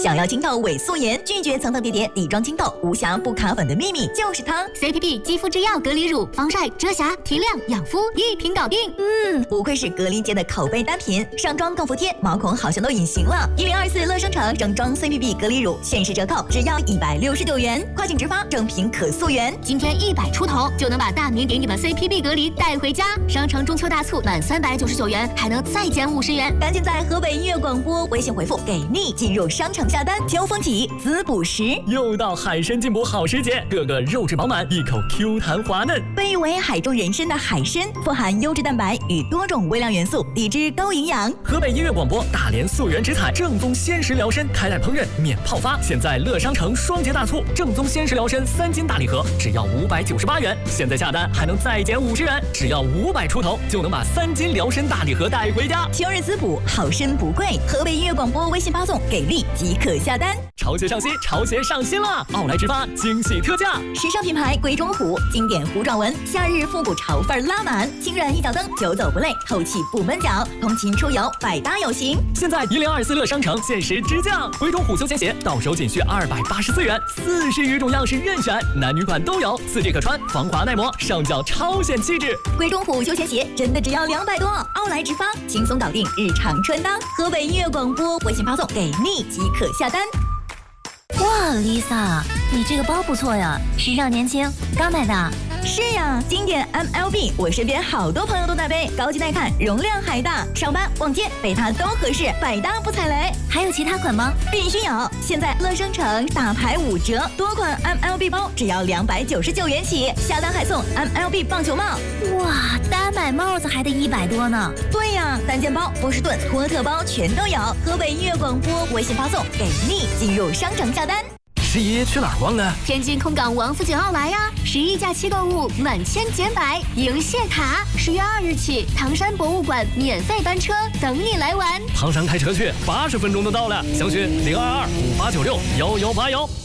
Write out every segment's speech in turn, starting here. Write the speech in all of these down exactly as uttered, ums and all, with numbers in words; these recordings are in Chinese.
想要清透伪素颜，拒绝层层叠叠底妆清透，无瑕不卡粉的秘密就是它 C P P 肌肤之钥隔离乳，防晒、遮瑕、提亮、养肤，一瓶搞定。 嗯，不愧是隔离界的口碑单品，上妆更服帖，毛孔好像都隐形了。一零二四乐商城整装 C P P 隔离乳限时折扣，只要一百六十九元，快请直发，正品可溯源。 今天一百出头就能把大名鼎鼎的 C P P 隔离带回家。商城中秋大促满三百九十九元还能再减五十元， 赶紧在河北音乐广播微信回复给力进入商城下单。秋风起，滋补时， 又到海参进补好时节，个个肉质饱满，一口 Q 弹滑嫩。 被誉为海中人参的海参，富含优质蛋白与多种微量元素，抵制高营养。 河北音乐广播大连溯源植采正宗鲜食疗参，开袋烹饪免泡发。现在乐商城双节大促，正宗鲜食疗参三斤大礼盒只要五百九十八元，现在下单还能再减五十元，只要五百出头就能把三斤疗参大礼盒带回家。 秋日滋补，好参不贵。河北音乐广播微信发送给力即可下单。 潮鞋上新，潮鞋上新了！奥莱直发惊喜特价， 时尚品牌鬼冢虎，经典虎爪纹，夏日复古潮范拉满，轻软一脚蹬，久走不累，透气不闷脚，通勤出游百搭有型。 现在一零二四乐商城限时直降，鬼冢虎休闲鞋到手仅需二百八十四元，四十余种样式任选，男女款都有，四季可穿，防滑耐磨，上脚超显气质。 鬼冢虎休闲鞋真的只要两百多，奥莱直发轻松搞定日常穿搭。河北音乐广播微信发送给力即可下单。 哇 ，Lisa， 你这个包不错呀，时尚年轻，刚买的。 是呀，经典 M L B， 我身边好多朋友都在背，高级耐看，容量还大，上班逛街背它都合适，百搭不踩雷。 还有其他款吗？ 必须有！现在乐商城大牌五折，多款 M L B 包只要两百九十九元起，下单还送 M L B 棒球帽。 哇，单买帽子还得一百多呢。 对呀，单肩包、波士顿、托特包全都有。河北音乐广播微信发送给力，进入商城下单。 十一去哪儿逛呢？ 天津空港王府井奥莱呀！十一假期购物满千减百，迎谢卡。十月二日起，唐山博物馆免费班车等你来玩。 唐山开车去，八十分钟就到了。详询零二二五八九六幺幺八幺。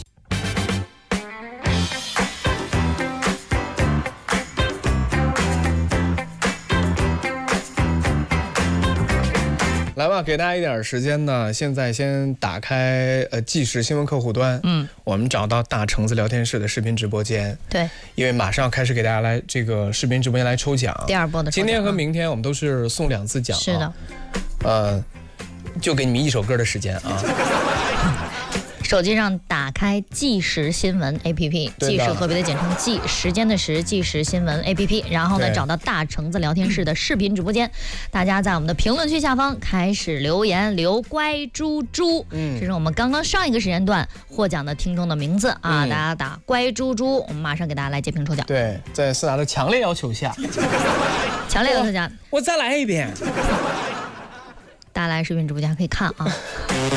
来吧，给大家一点时间呢。现在先打开呃即时新闻客户端，嗯，我们找到大橙子聊天室的视频直播间。 对， 因为马上要开始给大家来这个视频直播间来抽奖。 第二波的抽奖， 今天和明天我们都是送两次奖、啊。 是的， 呃，就给你们一首歌的时间啊。 手机上打开即时新闻 A P P， 即是河北的简称即，时间的时，即时新闻 A P P， 然后呢找到大橙子聊天室的视频直播间，大家在我们的评论区下方开始留言，留乖猪猪，嗯，这是我们刚刚上一个时间段获奖的听众的名字啊，嗯、大家打乖猪猪，我们马上给大家来截屏抽奖。 对，在思达的强烈要求下， 强烈要求下， 我再来一遍。 大家来视频直播间可以看啊。